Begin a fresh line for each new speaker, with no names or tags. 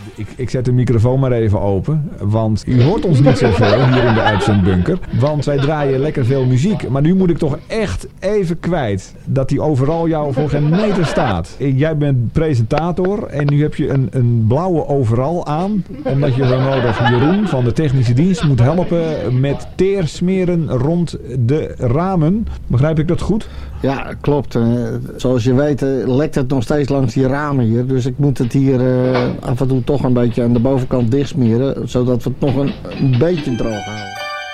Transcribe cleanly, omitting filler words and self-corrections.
Ik zet de microfoon maar even open, want u hoort ons niet zoveel hier in de uitzendbunker. Want wij draaien lekker veel muziek. Maar nu moet ik toch echt even kwijt dat die overal jou voor geen meter staat. Jij bent presentator en nu heb je een blauwe overal aan. Omdat je zo nodig Jeroen van de technische dienst moet helpen met teersmeren rond de ramen. Begrijp ik dat goed?
Ja, klopt. Zoals je weet lekt het nog steeds langs die ramen hier. Dus ik moet het hier af en toe toch een beetje aan de bovenkant dichtsmeren. Zodat we het nog een beetje droog houden.